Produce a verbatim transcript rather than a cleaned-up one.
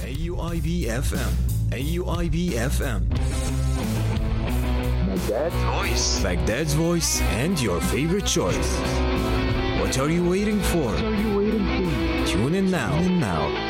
A U I B F M. A U I B F M. Baghdad's voice. Baghdad's voice and your favorite choice. What are you waiting for? What are you waiting for? Tune in now. Tune in now.